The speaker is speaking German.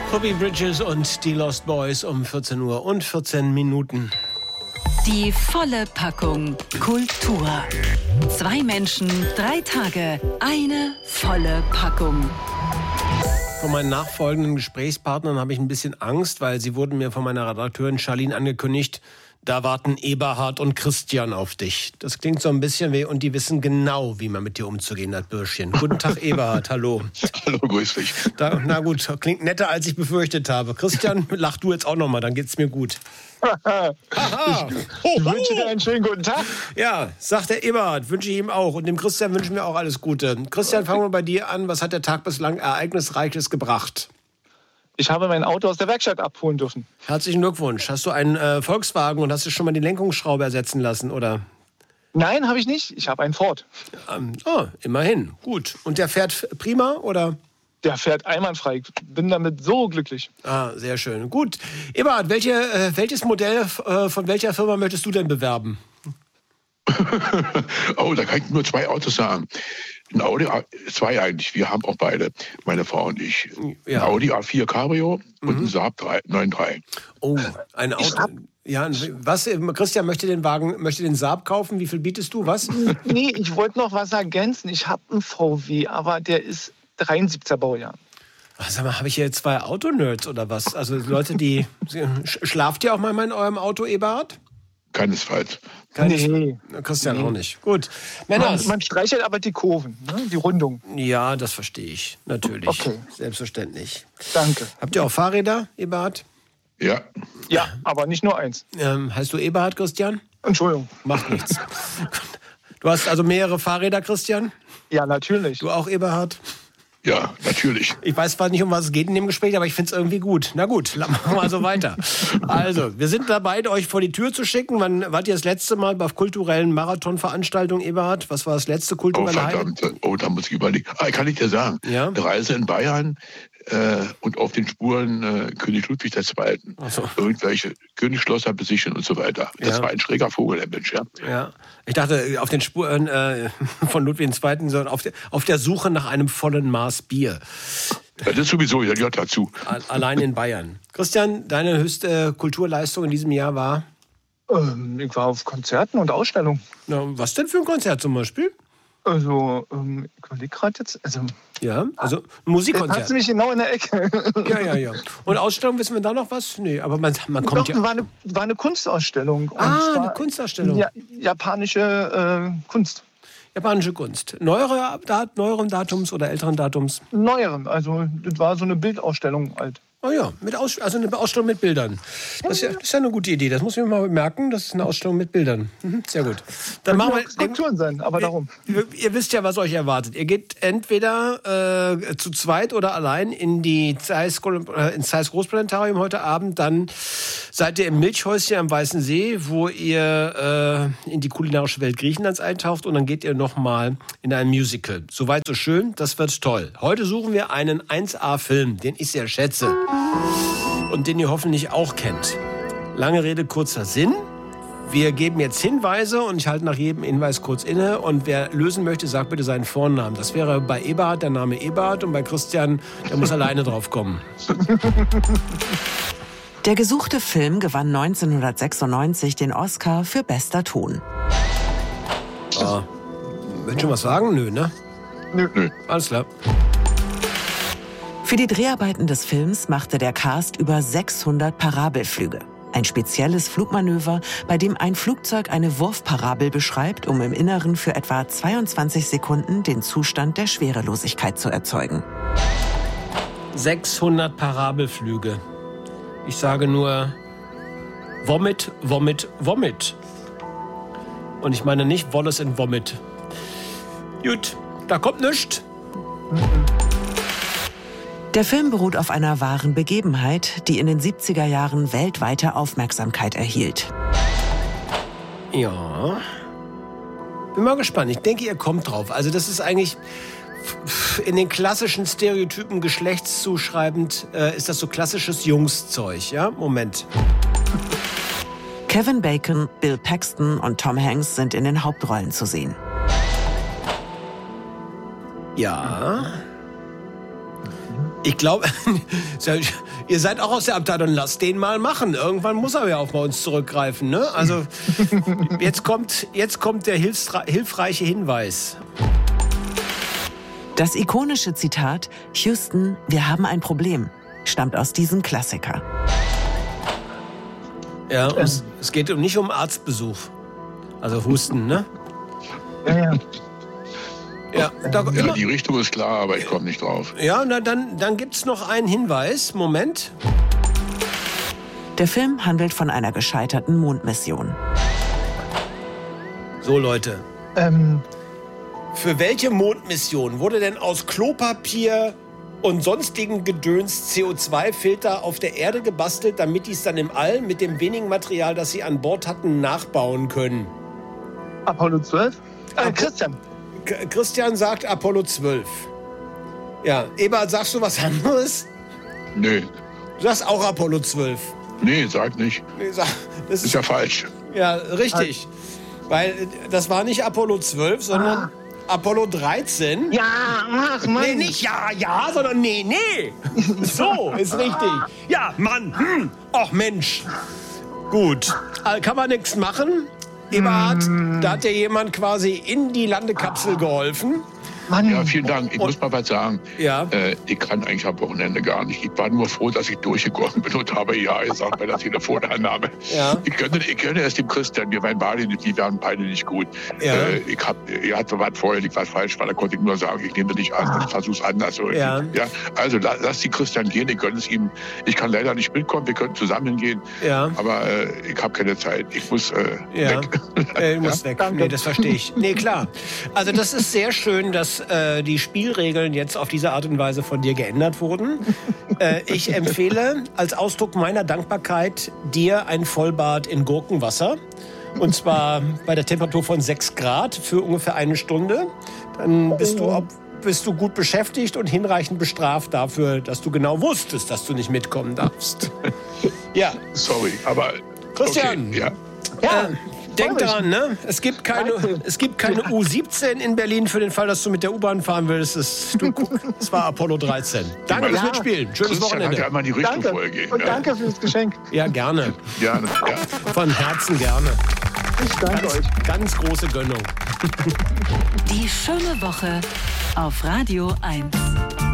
Phoebe Bridgers und die Lost Boys um 14 Uhr und 14 Minuten. Die volle Packung Kultur. 2 Menschen, 3 Tage, eine volle Packung. Von meinen nachfolgenden Gesprächspartnern habe ich ein bisschen Angst, weil sie wurden mir von meiner Redakteurin Charlene angekündigt, da warten Eberhard und Christian auf dich. Das klingt so ein bisschen weh und die wissen genau, wie man mit dir umzugehen hat, Bürschchen. Guten Tag, Eberhard, hallo. Hallo, grüß dich. Na gut, klingt netter, als ich befürchtet habe. Christian, lach du jetzt auch noch mal, dann geht's mir gut. Ich wünsche dir einen schönen guten Tag. Ja, sagt der Eberhard, wünsche ich ihm auch. Und dem Christian wünschen wir auch alles Gute. Christian, fangen wir bei dir an. Was hat der Tag bislang Ereignisreiches gebracht? Ich habe mein Auto aus der Werkstatt abholen dürfen. Herzlichen Glückwunsch. Hast du einen Volkswagen und hast du schon mal die Lenkungsschraube ersetzen lassen, oder? Nein, habe ich nicht. Ich habe einen Ford. Immerhin. Gut. Und der fährt prima, oder? Der fährt einwandfrei. Ich bin damit so glücklich. Sehr schön. Gut. Eberhard, welches Modell von welcher Firma möchtest du denn bewerben? Da kann ich nur 2 Autos sagen. Ein Audi, 2 eigentlich, wir haben auch beide, meine Frau und ich. Ja. Ein Audi A4 Cabrio und ein Saab 9.3. Oh, ein Auto. Ja, was? Christian möchte den Saab kaufen. Wie viel bietest du? Was? Nee, ich wollte noch was ergänzen. Ich habe einen VW, aber der ist 73er Baujahr. Sag mal, habe ich hier 2 Autonerds oder was? Also Leute, die... Schlaft ihr auch mal in eurem Auto, Eberhard? Keinesfalls. Nee. Christian auch nicht. Gut. Männers. Man streichelt aber die Kurven, ne? Die Rundung. Ja, das verstehe ich. Natürlich. Okay. Selbstverständlich. Danke. Habt ihr auch Fahrräder, Eberhard? Ja. Ja, aber nicht nur eins. Heißt du Eberhard, Christian? Entschuldigung. Macht nichts. Du hast also mehrere Fahrräder, Christian? Ja, natürlich. Du auch, Eberhard? Ja, natürlich. Ich weiß zwar nicht, um was es geht in dem Gespräch, aber ich finde es irgendwie gut. Na gut, machen wir also weiter. Also, wir sind dabei, euch vor die Tür zu schicken. Wann wart ihr das letzte Mal bei kulturellen Marathonveranstaltungen, Eberhard? Was war das letzte kulturelle Highlight? Da muss ich überlegen. Kann ich dir sagen. Ja? Eine Reise in Bayern und auf den Spuren König Ludwig II. So. Irgendwelche Königsschlosser besichern und so weiter. Das war ein schräger Vogel, der Mensch, ja. Ja. Ich dachte, auf den Spuren von Ludwig II., sondern auf der Suche nach einem vollen Maß Bier. Ja, das sowieso, ja, gehört dazu. Allein in Bayern. Christian, deine höchste Kulturleistung in diesem Jahr war? Ich war auf Konzerten und Ausstellungen. Na, was denn für ein Konzert zum Beispiel? Also, ich überlege gerade jetzt. Ja, also ein Musikkonzert. Hast du mich genau in der Ecke. Ja. Und Ausstellung, wissen wir da noch was? Nee, aber man kommt ja... War eine Kunstausstellung. Und eine Kunstausstellung. Ja, japanische Kunst. Japanische Kunst. Neueren Datums oder älteren Datums? Neueren, also das war so eine Bildausstellung halt. Oh ja, also eine Ausstellung mit Bildern. Das ist ja eine gute Idee. Das muss ich mir mal merken. Das ist eine Ausstellung mit Bildern. Sehr gut. Dann machen wir Skulpturen sein, aber darum. Ihr wisst ja, was euch erwartet. Ihr geht entweder zu zweit oder allein ins Zeiss Großplanetarium heute Abend. Dann seid ihr im Milchhäuschen am Weißen See, wo ihr in die kulinarische Welt Griechenlands eintaucht. Und dann geht ihr nochmal in ein Musical. Soweit so schön. Das wird toll. Heute suchen wir einen 1A-Film, den ich sehr schätze. Und den ihr hoffentlich auch kennt. Lange Rede, kurzer Sinn. Wir geben jetzt Hinweise und ich halte nach jedem Hinweis kurz inne. Und wer lösen möchte, sagt bitte seinen Vornamen. Das wäre bei Eberhard der Name Eberhard und bei Christian, der muss alleine drauf kommen. Der gesuchte Film gewann 1996 den Oscar für bester Ton. Willst du schon was sagen? Nö, ne? Nö. Alles klar. Für die Dreharbeiten des Films machte der Cast über 600 Parabelflüge. Ein spezielles Flugmanöver, bei dem ein Flugzeug eine Wurfparabel beschreibt, um im Inneren für etwa 22 Sekunden den Zustand der Schwerelosigkeit zu erzeugen. 600 Parabelflüge. Ich sage nur Vomit, Vomit, Vomit. Und ich meine nicht Wallace and Vomit. Gut, da kommt nichts. Der Film beruht auf einer wahren Begebenheit, die in den 70er Jahren weltweite Aufmerksamkeit erhielt. Ja. Bin mal gespannt. Ich denke, ihr kommt drauf. Also das ist eigentlich in den klassischen Stereotypen geschlechtszuschreibend, ist das so klassisches Jungszeug, ja? Moment. Kevin Bacon, Bill Paxton und Tom Hanks sind in den Hauptrollen zu sehen. Ja. Ich glaube, ihr seid auch aus der Abteilung, lasst den mal machen. Irgendwann muss er ja auch bei uns zurückgreifen. Ne? Also jetzt kommt der hilfreiche Hinweis. Das ikonische Zitat, Houston, wir haben ein Problem, stammt aus diesem Klassiker. Ja, es geht nicht um Arztbesuch. Also Husten, ne? Ja. Ja, die Richtung ist klar, aber ich komme nicht drauf. Ja, na dann gibt's noch einen Hinweis. Moment. Der Film handelt von einer gescheiterten Mondmission. So, Leute. Für welche Mondmission wurde denn aus Klopapier und sonstigen Gedöns CO2-Filter auf der Erde gebastelt, damit die es dann im All mit dem wenigen Material, das sie an Bord hatten, nachbauen können? Apollo 12? Christian. Christian sagt Apollo 12. Ja, Eberhard, sagst du was anderes? Nö. Du sagst auch Apollo 12. Nee, sag nicht. Nee, das ist ja falsch. Ja, richtig. Weil das war nicht Apollo 12, sondern Apollo 13. Ja, ach Mann. Nee, nicht ja, sondern nee. So, ist richtig. Ja, Mann. Ach Mensch. Gut. Kann man nichts machen. Eberhard, da hat dir jemand quasi in die Landekapsel geholfen. Mann. Ja, vielen Dank. Ich muss mal was sagen. Ja. Ich kann eigentlich am Wochenende gar nicht. Ich war nur froh, dass ich durchgekommen bin und habe ja gesagt bei der Telefonannahme. Ja. Ich gönne es dem Christian. Wir waren beide nicht, die waren beide nicht gut. Ja. Er hat was vorher, was falsch war. Da konnte ich nur sagen, ich nehme das nicht an, ich versuche es anders. Ja. Ja. Also lass die Christian gehen, ich gönne es ihm. Ich kann leider nicht mitkommen, wir können zusammen hingehen. Ja. Aber ich habe keine Zeit. Ich muss weg. Du musst weg. Nee, das verstehe ich. Nee, klar. Also das ist sehr schön, dass die Spielregeln jetzt auf diese Art und Weise von dir geändert wurden. Ich empfehle als Ausdruck meiner Dankbarkeit dir ein Vollbad in Gurkenwasser. Und zwar bei der Temperatur von 6 Grad für ungefähr 1 Stunde. Dann bist du gut beschäftigt und hinreichend bestraft dafür, dass du genau wusstest, dass du nicht mitkommen darfst. Ja. Sorry, aber Christian. Okay, ja. Denk daran, ne? Es gibt keine U17 in Berlin für den Fall, dass du mit der U-Bahn fahren willst. Es war Apollo 13. Danke fürs Mitspielen. Schönes Wochenende. Danke, einmal die Richtung vorher gehen. Und danke fürs Geschenk. Ja, gerne. Gerne. Ja. Von Herzen gerne. Ich danke euch. Ganz große Gönnung. Die schöne Woche auf Radio 1.